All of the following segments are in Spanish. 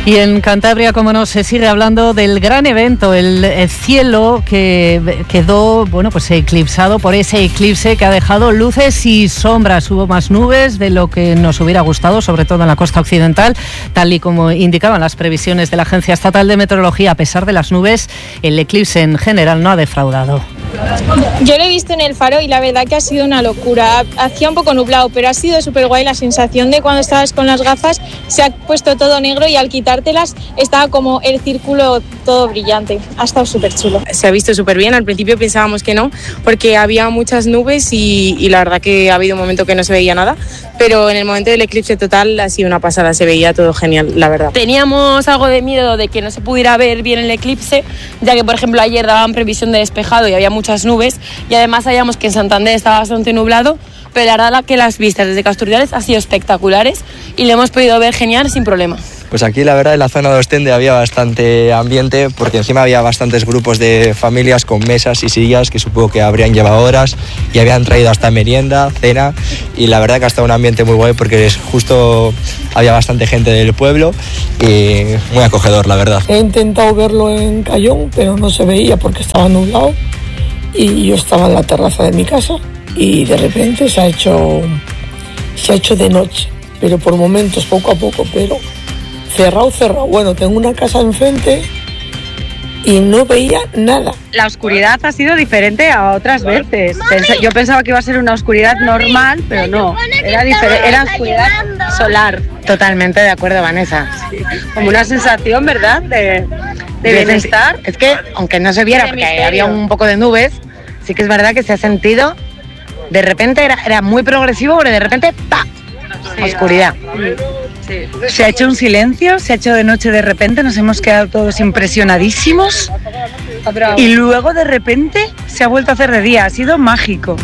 Y en Cantabria, como no, se sigue hablando del gran evento, el cielo que quedó, pues eclipsado por ese eclipse que ha dejado luces y sombras. Hubo más nubes de lo que nos hubiera gustado, sobre todo en la costa occidental, tal y como indicaban las previsiones de la Agencia Estatal de Meteorología. A pesar de las nubes, el eclipse en general no ha defraudado. Yo lo he visto en el faro y la verdad que ha sido una locura. Hacía un poco nublado, pero ha sido súper guay la sensación de cuando estabas con las gafas, se ha puesto todo negro y al quitártelas estaba como el círculo todo brillante. Ha estado súper chulo. Se ha visto súper bien, al principio pensábamos que no, porque había muchas nubes y la verdad que ha habido un momento que no se veía nada, pero en el momento del eclipse total ha sido una pasada, se veía todo genial, la verdad. Teníamos algo de miedo de que no se pudiera ver bien el eclipse, ya que por ejemplo ayer daban previsión de despejado y había muchas nubes, y además sabíamos que en Santander estaba bastante nublado, pero la verdad que las vistas desde Casturiales han sido espectaculares y lo hemos podido ver genial sin problema. Pues aquí la verdad en la zona de Ostende había bastante ambiente, porque encima había bastantes grupos de familias con mesas y sillas que supongo que habrían llevado horas y habían traído hasta merienda, cena, y la verdad que ha estado un ambiente muy guay porque justo había bastante gente del pueblo y muy acogedor, la verdad. He intentado verlo en Cayón, pero no se veía porque estaba nublado y yo estaba en la terraza de mi casa y de repente se ha hecho de noche, pero por momentos, poco a poco, pero cerrado. Bueno, tengo una casa enfrente y no veía nada. La oscuridad ha sido diferente a otras veces. Yo pensaba que iba a ser una oscuridad normal, pero no. Era oscuridad solar. Totalmente de acuerdo, Vanessa. Sí. Como una sensación, ¿verdad?, de bienestar. Es que, aunque no se viera, porque había un poco de nubes, sí que es verdad que se ha sentido, de repente era muy progresivo, pero de repente, ¡pa!, sí, oscuridad. Sí. Se ha hecho un silencio, se ha hecho de noche de repente, nos hemos quedado todos impresionadísimos y luego de repente se ha vuelto a hacer de día, ha sido mágico.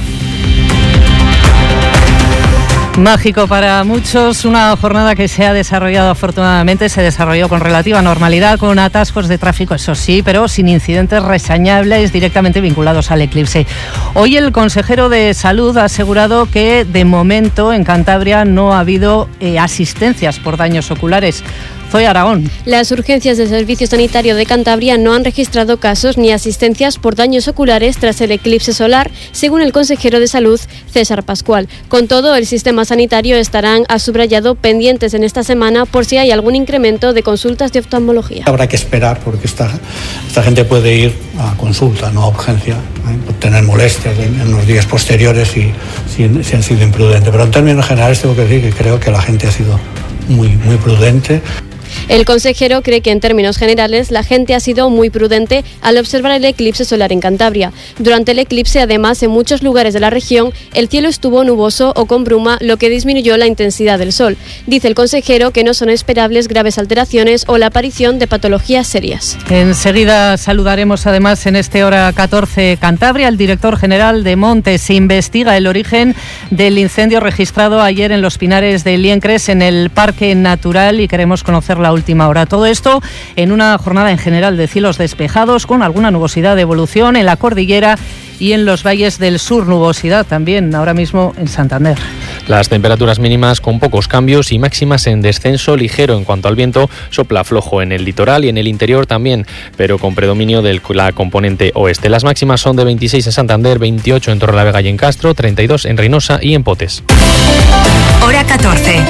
Mágico para muchos, una jornada que se ha desarrollado afortunadamente, se desarrolló con relativa normalidad, con atascos de tráfico, eso sí, pero sin incidentes reseñables directamente vinculados al eclipse. Hoy el consejero de Salud ha asegurado que de momento en Cantabria no ha habido asistencias por daños oculares. Zoe Aragón. Las urgencias del Servicio Sanitario de Cantabria no han registrado casos ni asistencias por daños oculares tras el eclipse solar, según el consejero de Salud, César Pascual. Con todo, el sistema sanitario estarán, ha subrayado, pendientes en esta semana por si hay algún incremento de consultas de oftalmología. Habrá que esperar porque esta gente puede ir a consulta, no a urgencia, por tener molestias en los días posteriores si han sido imprudentes. Pero en términos generales tengo que decir que creo que la gente ha sido muy prudente. El consejero cree que en términos generales la gente ha sido muy prudente al observar el eclipse solar en Cantabria. Durante el eclipse, además, en muchos lugares de la región, el cielo estuvo nuboso o con bruma, lo que disminuyó la intensidad del sol. Dice el consejero que no son esperables graves alteraciones o la aparición de patologías serias. Enseguida saludaremos además en este Hora 14 Cantabria al director general de Montes. Se investiga el origen del incendio registrado ayer en los Pinares de Liencres, en el Parque Natural, y queremos conocer la última hora. Todo esto en una jornada en general de cielos despejados, con alguna nubosidad de evolución en la cordillera y en los valles del sur. Nubosidad también ahora mismo en Santander. Las temperaturas mínimas con pocos cambios y máximas en descenso ligero. En cuanto al viento, sopla flojo en el litoral y en el interior también, pero con predominio de la componente oeste. Las máximas son de 26 en Santander, 28 en Torrelavega y en Castro, 32 en Reynosa y en Potes. Hora 14.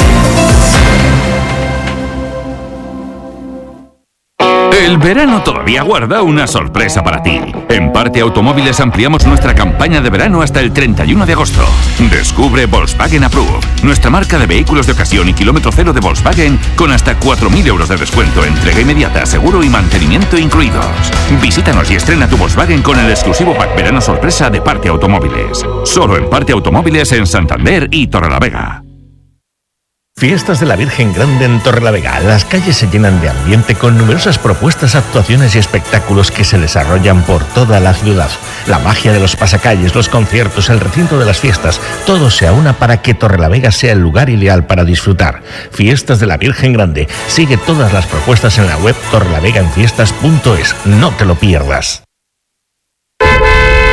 El verano todavía guarda una sorpresa para ti. En Parte Automóviles ampliamos nuestra campaña de verano hasta el 31 de agosto. Descubre Volkswagen Approve, nuestra marca de vehículos de ocasión y kilómetro cero de Volkswagen, con hasta 4.000 euros de descuento, entrega inmediata, seguro y mantenimiento incluidos. Visítanos y estrena tu Volkswagen con el exclusivo pack verano sorpresa de Parte Automóviles. Solo en Parte Automóviles en Santander y Torrelavega. Fiestas de la Virgen Grande en Torrelavega. Las calles se llenan de ambiente con numerosas propuestas, actuaciones y espectáculos que se desarrollan por toda la ciudad. La magia de los pasacalles, los conciertos, el recinto de las fiestas, todo se aúna para que Torrelavega sea el lugar ideal para disfrutar. Fiestas de la Virgen Grande. Sigue todas las propuestas en la web torrelavegaenfiestas.es. No te lo pierdas.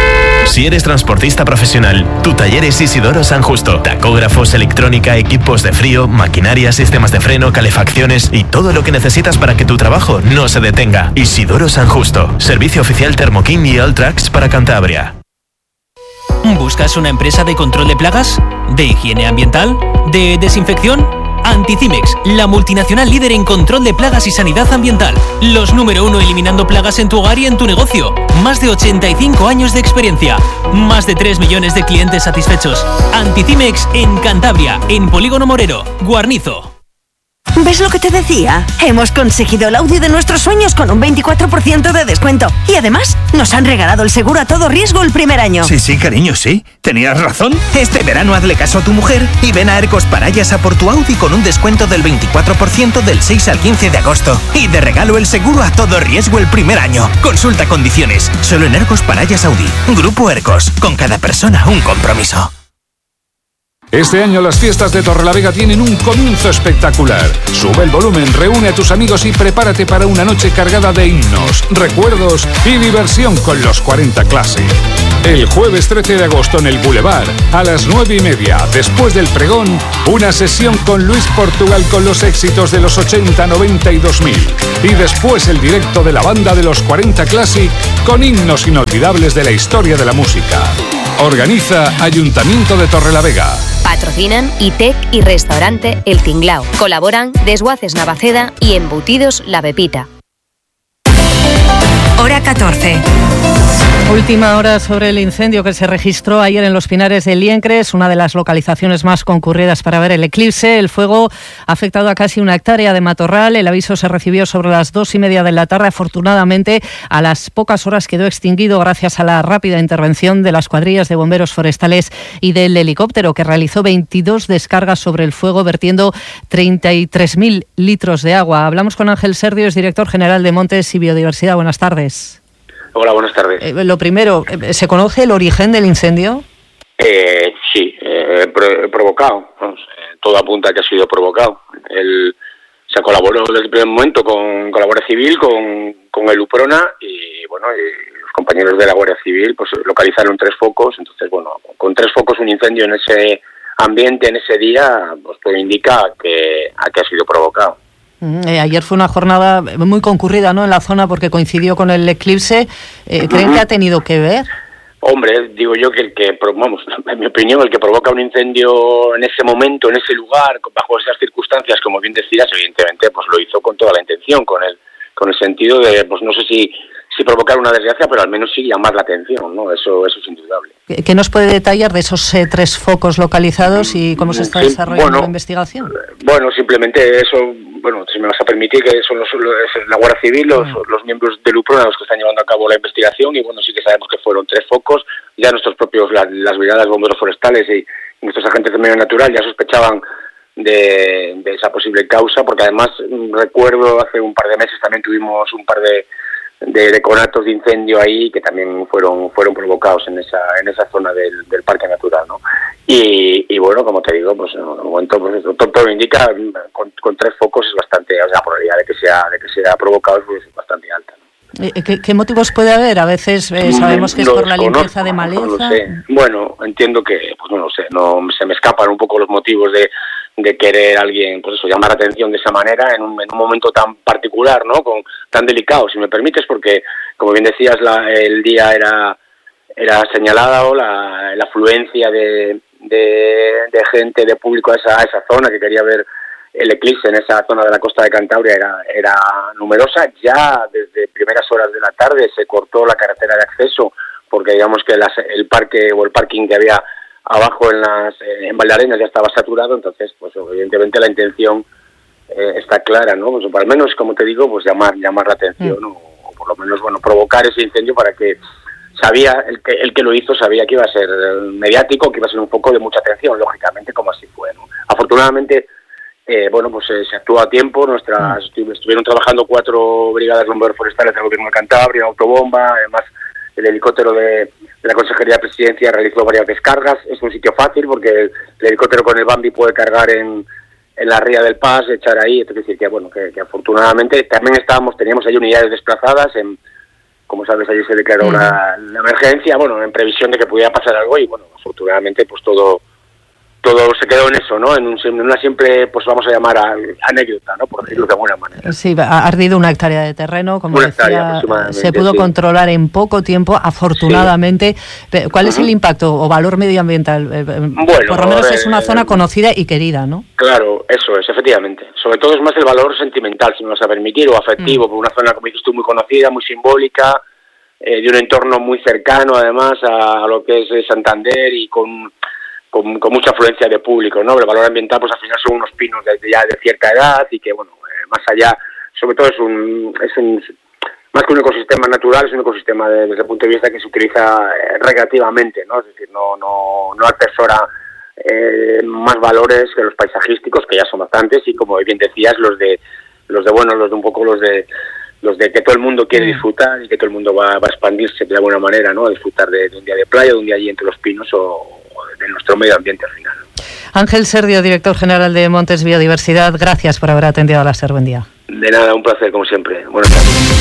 Si eres transportista profesional, tu taller es Isidoro San Justo. Tacógrafos, electrónica, equipos de frío, maquinaria, sistemas de freno, calefacciones y todo lo que necesitas para que tu trabajo no se detenga. Isidoro San Justo. Servicio oficial Thermoking y Alltrax para Cantabria. ¿Buscas una empresa de control de plagas? ¿De higiene ambiental? ¿De desinfección? Anticimex, la multinacional líder en control de plagas y sanidad ambiental. Los número 1 eliminando plagas en tu hogar y en tu negocio. Más de 85 años de experiencia. Más de 3 millones de clientes satisfechos. Anticimex en Cantabria, en Polígono Morero, Guarnizo. ¿Ves lo que te decía? Hemos conseguido el Audi de nuestros sueños con un 24% de descuento. Y además, nos han regalado el seguro a todo riesgo el primer año. Sí, cariño, sí. Tenías razón. Este verano hazle caso a tu mujer y ven a Ercos Parayas a por tu Audi con un descuento del 24% del 6 al 15 de agosto. Y de regalo el seguro a todo riesgo el primer año. Consulta condiciones. Solo en Ercos Parayas Audi. Grupo Ercos. Con cada persona un compromiso. Este año las fiestas de Torrelavega tienen un comienzo espectacular. Sube el volumen, reúne a tus amigos y prepárate para una noche cargada de himnos, recuerdos y diversión con los 40 Classic. El jueves 13 de agosto en el Boulevard, a las 9:30, después del pregón, una sesión con Luis Portugal con los éxitos de los 80, 90 y 2000. Y después el directo de la banda de los 40 Classic con himnos inolvidables de la historia de la música. Organiza Ayuntamiento de Torrelavega. Patrocinan ITEC y Restaurante El Tinglao. Colaboran Desguaces Navaceda y Embutidos La Pepita. Hora 14. Última hora sobre el incendio que se registró ayer en los Pinares de Liencres, una de las localizaciones más concurridas para ver el eclipse. El fuego ha afectado a casi 1 hectárea de matorral. El aviso se recibió sobre las 2:30 de la tarde. Afortunadamente, a las pocas horas quedó extinguido gracias a la rápida intervención de las cuadrillas de bomberos forestales y del helicóptero, que realizó 22 descargas sobre el fuego, vertiendo 33.000 litros de agua. Hablamos con Ángel Serdio, es director general de Montes y Biodiversidad. Buenas tardes. Hola, buenas tardes. Lo primero, ¿se conoce el origen del incendio? Sí, provocado. Todo apunta a que ha sido provocado. Se colaboró desde el primer momento con la Guardia Civil, con el UPRONA y bueno, y los compañeros de la Guardia Civil pues localizaron 3 focos. Entonces, bueno, con 3 focos un incendio en ese ambiente, en ese día, pues todo indica a que ha sido provocado. Ayer fue una jornada muy concurrida, ¿no?, en la zona porque coincidió con el eclipse. ¿Creen que ha tenido que ver? Hombre, digo yo que en mi opinión, el que provoca un incendio en ese momento, en ese lugar, bajo esas circunstancias, como bien decías, evidentemente, pues lo hizo con toda la intención, con el sentido de, pues no sé si provocar una desgracia, pero al menos sí llamar la atención, ¿no? Eso es indudable. ¿Qué nos puede detallar de esos 3 focos localizados y cómo se está desarrollando la investigación? Bueno, simplemente eso, si me vas a permitir, que son la Guardia Civil, los miembros del UPRONA los que están llevando a cabo la investigación y sí que sabemos que fueron 3 focos. Ya nuestros propios, las brigadas bomberos forestales y nuestros agentes de medio natural ya sospechaban de esa posible causa, porque además recuerdo hace un par de meses también tuvimos un par de conatos de incendio ahí que también fueron provocados en esa zona del parque natural, ¿no? Y bueno, como te digo, pues en el momento pues todo indica con 3 focos es bastante, la probabilidad de que sea provocado es bastante alta, ¿no? ¿Qué motivos puede haber? A veces sabemos que es por la limpieza de maleza. No lo sé. Bueno, entiendo que, pues no lo sé, no se me escapan un poco los motivos de querer alguien, pues eso, llamar la atención de esa manera en un momento tan particular, ¿no? Tan delicado, si me permites, porque, como bien decías, el día era señalado, la afluencia de gente, de público a esa zona que quería ver el eclipse en esa zona de la costa de Cantabria era numerosa. Ya desde primeras horas de la tarde se cortó la carretera de acceso porque digamos que el parque o el parking que había abajo en Valdearenas ya estaba saturado. Entonces, pues evidentemente la intención está clara, ¿no? Pues al menos, como te digo, pues llamar la atención o por lo menos, provocar ese incendio para que sabía, el que lo hizo sabía que iba a ser mediático, que iba a ser un foco de mucha atención, lógicamente, como así fue, ¿no? Afortunadamente, se actuó a tiempo. Estuvieron trabajando 4 brigadas de bomberos forestales del Gobierno de Cantabria, autobomba, además el helicóptero de la Consejería de Presidencia realizó varias descargas. Es un sitio fácil porque el helicóptero con el Bambi puede cargar en la ría del Pas, echar ahí. Es decir, que afortunadamente también teníamos ahí unidades desplazadas como sabes, ayer se declaró la emergencia, bueno, en previsión de que pudiera pasar algo y, bueno, afortunadamente, pues todo se quedó en eso, ¿no? En una simple, pues vamos a llamar anécdota, ¿no? Por decirlo de alguna manera. Sí, ha ardido una hectárea de terreno, como decía, se pudo controlar en poco tiempo, afortunadamente. Sí. ¿Cuál es el impacto o valor medioambiental? Bueno, por lo menos es una zona conocida y querida, ¿no? Claro, eso es, efectivamente. Sobre todo es más el valor sentimental, si me vas a permitir, o afectivo, por una zona, como dices tú, muy conocida, muy simbólica, de un entorno muy cercano, además, a lo que es Santander y con mucha afluencia de público, ¿no? El valor ambiental, pues al final son unos pinos ya de cierta edad y que, bueno, más allá, sobre todo es un más que un ecosistema natural, es un ecosistema desde el punto de vista que se utiliza recreativamente, ¿no? Es decir, no atesora más valores que los paisajísticos, que ya son bastantes, y como bien decías, los de que todo el mundo quiere disfrutar y que todo el mundo va a expandirse de alguna manera, ¿no? A disfrutar de un día de playa, de un día allí entre los pinos o de nuestro medio ambiente al final. Ángel Serdio, director general de Montes Biodiversidad, gracias por haber atendido a la SER. Buen día. De nada, un placer como siempre. Buenas tardes.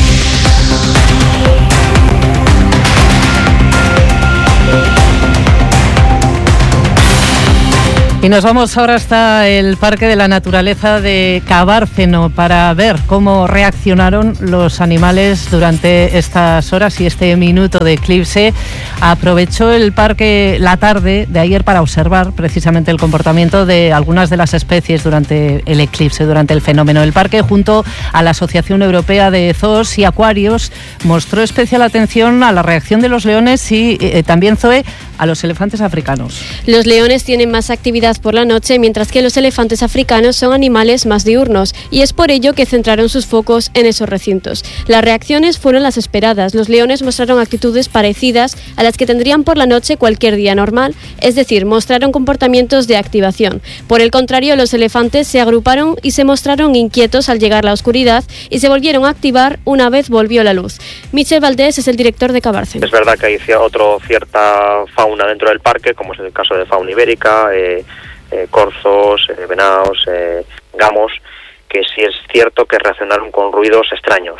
Y nos vamos ahora hasta el Parque de la Naturaleza de Cabárceno para ver cómo reaccionaron los animales durante estas horas y este minuto de eclipse. Aprovechó el parque la tarde de ayer para observar precisamente el comportamiento de algunas de las especies durante el eclipse, durante el fenómeno. El parque, junto a la Asociación Europea de Zoos y Acuarios, mostró especial atención a la reacción de los leones y también, Zoe, a los elefantes africanos. Los leones tienen más actividad por la noche, mientras que los elefantes africanos son animales más diurnos, y es por ello que centraron sus focos en esos recintos. Las reacciones fueron las esperadas. Los leones mostraron actitudes parecidas a las que tendrían por la noche cualquier día normal, es decir, mostraron comportamientos de activación. Por el contrario, los elefantes se agruparon y se mostraron inquietos al llegar la oscuridad y se volvieron a activar una vez volvió la luz. Michel Valdés es el director de Cabárceno. Es verdad que hay cierta fauna dentro del parque, como es el caso de fauna ibérica, corzos, venados, gamos, que sí es cierto que reaccionaron con ruidos extraños,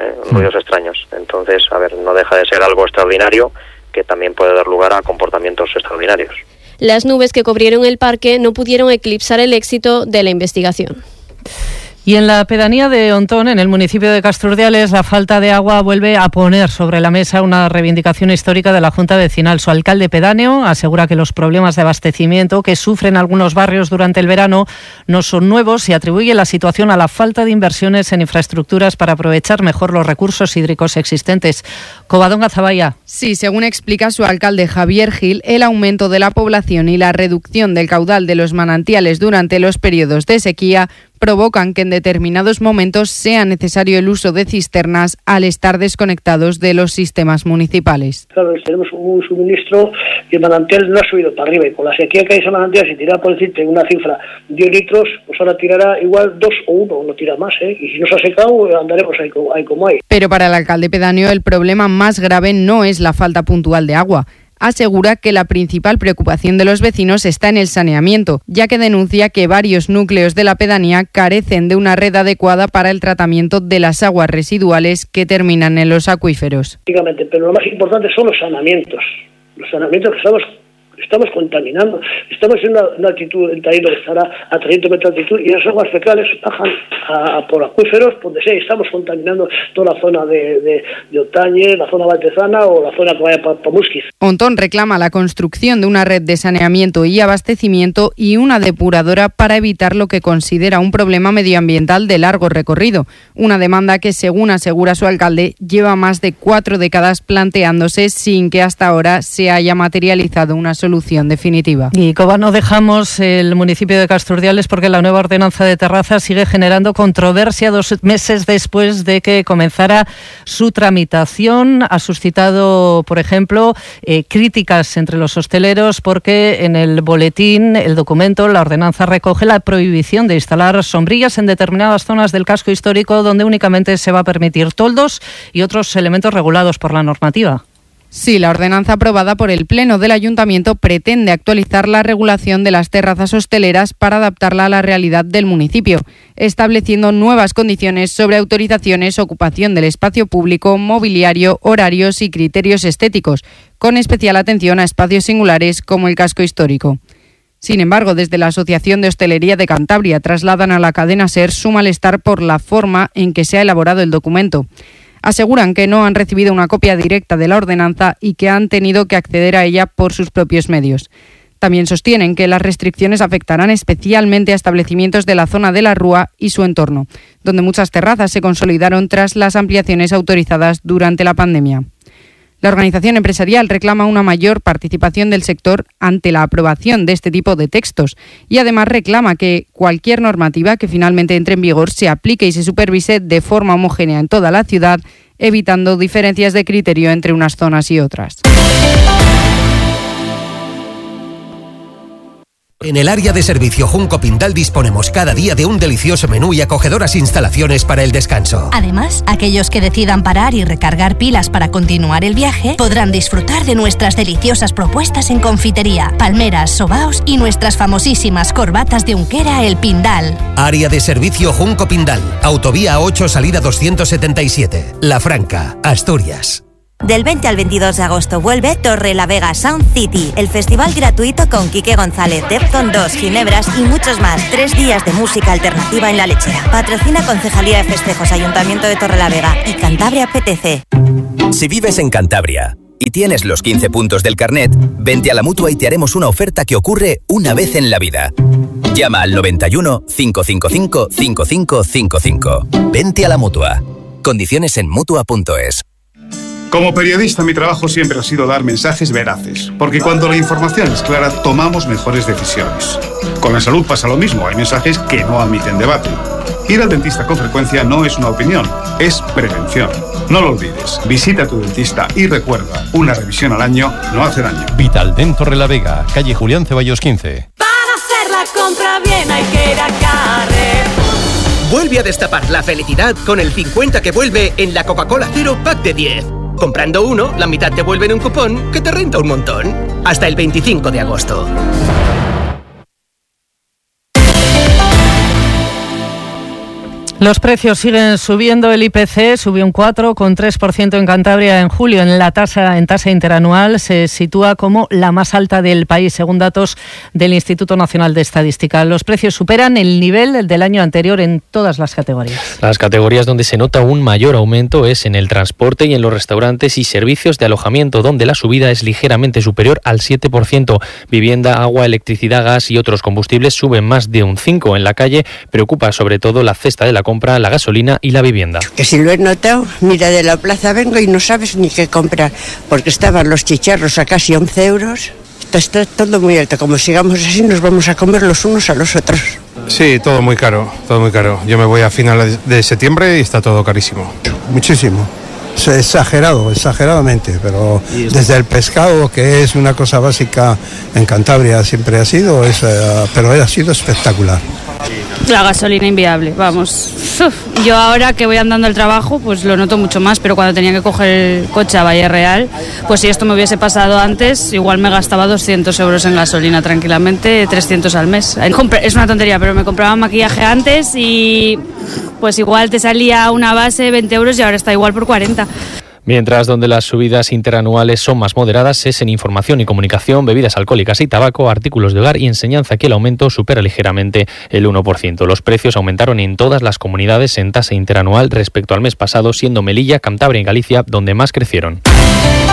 Entonces, no deja de ser algo extraordinario que también puede dar lugar a comportamientos extraordinarios. Las nubes que cubrieron el parque no pudieron eclipsar el éxito de la investigación. Y en la pedanía de Ontón, en el municipio de Castrurdiales, la falta de agua vuelve a poner sobre la mesa una reivindicación histórica de la Junta Vecinal. Su alcalde pedáneo asegura que los problemas de abastecimiento que sufren algunos barrios durante el verano no son nuevos y atribuye la situación a la falta de inversiones en infraestructuras para aprovechar mejor los recursos hídricos existentes. Covadonga Zaballa. Sí, según explica su alcalde Javier Gil, el aumento de la población y la reducción del caudal de los manantiales durante los periodos de sequía provocan que en determinados momentos sea necesario el uso de cisternas al estar desconectados de los sistemas municipales. Claro, tenemos un suministro y el manantial no ha subido para arriba, y con la sequía que hay ese manantial, si tirara por decirte una cifra 10 litros, pues ahora tirará igual 2 o 1, no tira más, y si no se ha secado andaremos ahí como hay. Pero para el alcalde pedáneo el problema más grave no es la falta puntual de agua. Asegura que la principal preocupación de los vecinos está en el saneamiento, ya que denuncia que varios núcleos de la pedanía carecen de una red adecuada para el tratamiento de las aguas residuales que terminan en los acuíferos. Pero lo más importante son los saneamientos que estamos contaminando. Estamos en una altitud, el taíno que estará a 300 metros de altitud, y las aguas fecales bajan por acuíferos, donde sea, estamos contaminando toda la zona de Otañe, la zona valtezana o la zona que vaya para Musquiz. Ontón reclama la construcción de una red de saneamiento y abastecimiento y una depuradora para evitar lo que considera un problema medioambiental de largo recorrido. Una demanda que, según asegura su alcalde, lleva más de 4 décadas planteándose sin que hasta ahora se haya materializado una solución definitiva. Y Coba, no dejamos el municipio de Castrurdiales porque la nueva ordenanza de terrazas sigue generando controversia 2 meses después de que comenzara su tramitación. Ha suscitado, por ejemplo, críticas entre los hosteleros porque en el boletín, el documento, la ordenanza recoge la prohibición de instalar sombrillas en determinadas zonas del casco histórico donde únicamente se va a permitir toldos y otros elementos regulados por la normativa. Sí, la ordenanza aprobada por el Pleno del Ayuntamiento pretende actualizar la regulación de las terrazas hosteleras para adaptarla a la realidad del municipio, estableciendo nuevas condiciones sobre autorizaciones, ocupación del espacio público, mobiliario, horarios y criterios estéticos, con especial atención a espacios singulares como el casco histórico. Sin embargo, desde la Asociación de Hostelería de Cantabria trasladan a la cadena SER su malestar por la forma en que se ha elaborado el documento. Aseguran que no han recibido una copia directa de la ordenanza y que han tenido que acceder a ella por sus propios medios. También sostienen que las restricciones afectarán especialmente a establecimientos de la zona de la Rúa y su entorno, donde muchas terrazas se consolidaron tras las ampliaciones autorizadas durante la pandemia. La organización empresarial reclama una mayor participación del sector ante la aprobación de este tipo de textos y además reclama que cualquier normativa que finalmente entre en vigor se aplique y se supervise de forma homogénea en toda la ciudad, evitando diferencias de criterio entre unas zonas y otras. En el área de servicio Junco Pindal disponemos cada día de un delicioso menú y acogedoras instalaciones para el descanso. Además, aquellos que decidan parar y recargar pilas para continuar el viaje podrán disfrutar de nuestras deliciosas propuestas en confitería, palmeras, sobaos y nuestras famosísimas corbatas de Unquera El Pindal. Área de servicio Junco Pindal, autovía 8 salida 277, La Franca, Asturias. Del 20 al 22 de agosto vuelve Torrelavega Sound City, el festival gratuito con Quique González, Defcon 2, Ginebras y muchos más. 3 días de música alternativa en La Lechera. Patrocina Concejalía de Festejos, Ayuntamiento de Torrelavega y Cantabria PTC. Si vives en Cantabria y tienes los 15 puntos del carnet, vente a la Mutua y te haremos una oferta que ocurre una vez en la vida. Llama al 91 555 5555. Vente a la Mutua. Condiciones en Mutua.es. Como periodista, mi trabajo siempre ha sido dar mensajes veraces, porque cuando la información es clara, tomamos mejores decisiones. Con la salud pasa lo mismo, hay mensajes que no admiten debate. Ir al dentista con frecuencia no es una opinión, es prevención. No lo olvides, visita a tu dentista y recuerda, una revisión al año no hace daño. Vitaldent Torrelavega, calle Julián Ceballos 15. Para hacer la compra bien hay que ir a Carrefour. Vuelve a destapar la felicidad con el 50 que vuelve en la Coca-Cola Cero Pack de 10. Comprando uno, la mitad te vuelve en un cupón que te renta un montón. Hasta el 25 de agosto. Los precios siguen subiendo. El IPC subió un 4,3% en Cantabria en julio. En tasa interanual se sitúa como la más alta del país, según datos del Instituto Nacional de Estadística. Los precios superan el nivel del año anterior en todas las categorías. Las categorías donde se nota un mayor aumento es en el transporte y en los restaurantes y servicios de alojamiento, donde la subida es ligeramente superior al 7%. Vivienda, agua, electricidad, gas y otros combustibles suben más de un 5%. En la calle preocupa sobre todo la cesta de la compra, la gasolina y la vivienda. Que si lo he notado, mira, de la plaza vengo y no sabes ni qué comprar, porque estaban los chicharros a casi 11 euros. Está todo muy alto. Como sigamos así, nos vamos a comer los unos a los otros. Sí, todo muy caro, todo muy caro. Yo me voy a finales de septiembre y está todo carísimo. Muchísimo. Es exagerado, exageradamente, pero desde el pescado, que es una cosa básica en Cantabria, siempre ha sido, pero ha sido espectacular. La gasolina inviable, vamos. Yo ahora que voy andando al trabajo, pues lo noto mucho más, pero cuando tenía que coger el coche a Valle Real, pues si esto me hubiese pasado antes, igual me gastaba 200 euros en gasolina tranquilamente, 300 al mes. Es una tontería, pero me compraba maquillaje antes y pues igual te salía una base 20 euros y ahora está igual por 40. Mientras donde las subidas interanuales son más moderadas es en información y comunicación, bebidas alcohólicas y tabaco, artículos de hogar y enseñanza, que el aumento supera ligeramente el 1%. Los precios aumentaron en todas las comunidades en tasa interanual respecto al mes pasado, siendo Melilla, Cantabria y Galicia donde más crecieron.